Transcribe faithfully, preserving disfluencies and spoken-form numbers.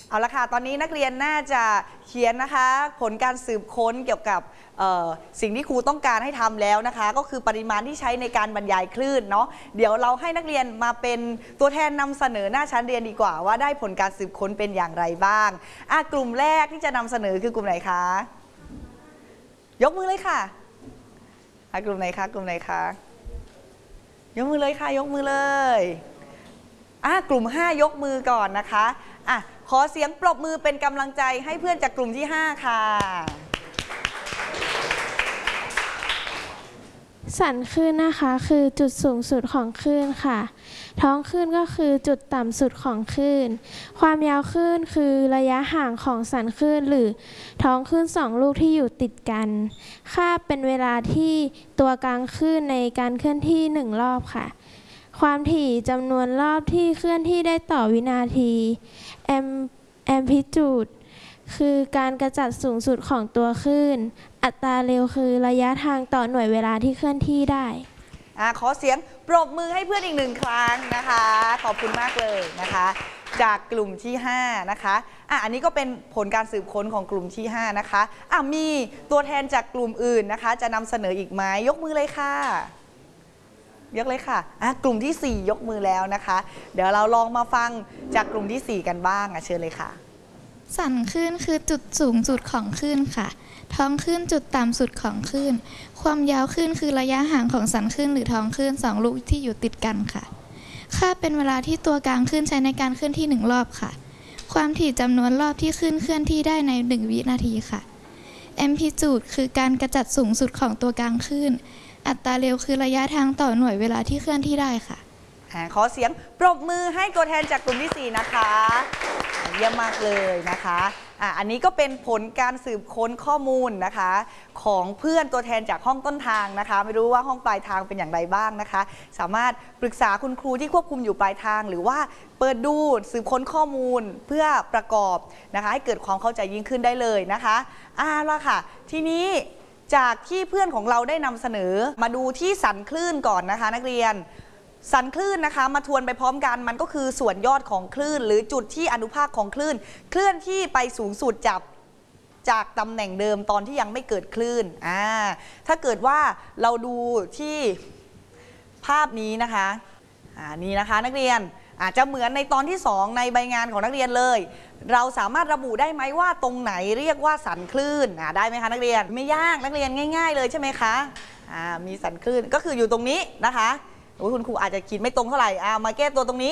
เอาละค่ะตอนนี้นักเรียนน่าจะเขียนนะคะผลการสืบค้นเกี่ยวกับสิ่งที่ครูต้องการให้ทำแล้วนะคะก็คือปริมาณที่ใช้ในการบรรยายคลื่นเนาะเดี๋ยวเราให้นักเรียนมาเป็นตัวแทนนำเสนอหน้าชั้นเรียนดีกว่าว่าได้ผลการสืบค้นเป็นอย่างไรบ้างอ่ะกลุ่มแรกที่จะนำเสนอคือกลุ่มไหนคะยกมือเลยค่ะอ่ะกลุ่มไหนคะกลุ่มไหนคะยกมือเลยค่ะยกมือเลยอ่ะกลุ่มห้ายกมือก่อนนะคะอ่ะขอเสียงปรบมือเป็นกำลังใจให้เพื่อนจากกลุ่มที่ห้าค่ะสันคลื่นนะคะคือจุดสูงสุดของคลื่นค่ะท้องคลื่นก็คือจุดต่ำสุดของคลื่นความยาวคลื่นคือระยะห่างของสันคลื่นหรือท้องคลื่นสองลูกที่อยู่ติดกันค่าเป็นเวลาที่ตัวกลางคลื่นในการเคลื่อนที่หนึ่งรอบค่ะความถี่จำนวนรอบที่เคลื่อนที่ได้ต่อวินาทีแอมแอมพลิจูดคือการกระจัดสูงสุดของตัวคลื่นอัตราเร็วคือระยะทางต่อหน่วยเวลาที่เคลื่อนที่ได้อ่าขอเสียงปรบมือให้เพื่อนอีกหนึ่งครั้งนะคะขอบคุณมากเลยนะคะจากกลุ่มที่ห้านะคะอ่ะอันนี้ก็เป็นผลการสืบค้นของกลุ่มที่ห้านะคะอ่ะมีตัวแทนจากกลุ่มอื่นนะคะจะนำเสนออีกไหมยกมือเลยค่ะยกเลยค่ะอ่ะกลุ่มที่สี่ยกมือแล้วนะคะเดี๋ยวเราลองมาฟังจากกลุ่มที่สี่กันบ้างอ่ะเชิญเลยค่ะสันคลื่นคือจุดสูงสุดของคลื่นค่ะท้องคลื่นจุดต่ำสุดของคลื่นความยาวคลื่นคือระยะห่างของสันคลื่นหรือท้องคลื่นสองลูกที่อยู่ติดกันค่ะค่าเป็นเวลาที่ตัวกลางคลื่นใช้ในการเคลื่อนที่หนึ่งรอบค่ะความถี่จำนวนรอบที่คลื่นเคลื่อนที่ได้ในหนึ่งวินาทีค่ะแอมพลิจูดคือการกระจัดสูงสุดของตัวกลางคลื่นอัตราเร็วคือระยะทางต่อหน่วยเวลาที่เคลื่อนที่ได้ค่ะขอเสียงปรบมือให้ตัวแทนจากกลุ่มที่สี่นะคะเยี่ยมมากเลยนะคะอ่ะอันนี้ก็เป็นผลการสืบค้นข้อมูลนะคะของเพื่อนตัวแทนจากห้องต้นทางนะคะไม่รู้ว่าห้องปลายทางเป็นอย่างไรบ้างนะคะสามารถปรึกษาคุณครูที่ควบคุมอยู่ปลายทางหรือว่าเปิดดูสืบค้นข้อมูลเพื่อประกอบนะคะให้เกิดความเข้าใจยิ่งขึ้นได้เลยนะคะอ่าละค่ะทีนี้จากที่เพื่อนของเราได้นำเสนอมาดูที่สันคลื่นก่อนนะคะนักเรียนสันคลื่นนะคะมาทวนไปพร้อมกันมันก็คือส่วนยอดของคลื่นหรือจุดที่อนุภาคของคลื่นเคลื่อนที่ไปสูงสุดจากจากตำแหน่งเดิมตอนที่ยังไม่เกิดคลื่นอ่าถ้าเกิดว่าเราดูที่ภาพนี้นะคะอ่านี่นะคะนักเรียนอาจจะเหมือนในตอนที่สองในใบงานของนักเรียนเลยเราสามารถระบุได้ไหมว่าตรงไหนเรียกว่าสันคลื่นอ่าได้ไหมคะนักเรียนไม่ยากนักเรียนง่ายๆเลยใช่ไหมคะอ่ามีสันคลื่นก็คืออยู่ตรงนี้นะคะคุณครูอาจจะคิดไม่ตรงเท่าไหร่เอามาแก้ตัวตรงนี้